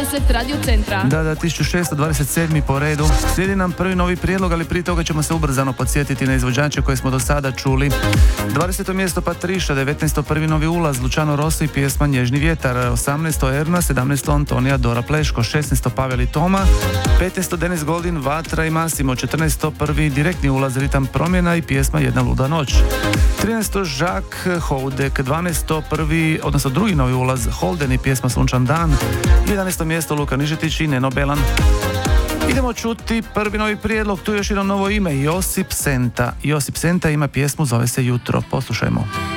Radio Centra. Da, 1627. po redu. Slijedi nam prvi novi prijedlog, ali prije toga ćemo se ubrzano podsjetiti na izvođače koje smo do sada čuli. 20. mjesto Patriša, 19. prvi novi ulaz Luciano Rossi i pjesma Nježni vjetar, 18. Erna, 17. Antonija Dora Pleško, 16. Pavel i Toma, 15. Denis Goldin, Vatra i Massimo, 14. prvi direktni ulaz Ritam promjena i pjesma Jedna luda noć, 13. Jacques Houdek, 12. prvi, odnosno drugi novi ulaz Holden i pjesma Sunčan dan, 11. mjesto Luka Nižetić i Neno Belan. Idemo čuti prvi novi prijedlog, tu je još jedno novo ime, Josip Senta. Josip Senta ima pjesmu, zove se Jutro, poslušajmo.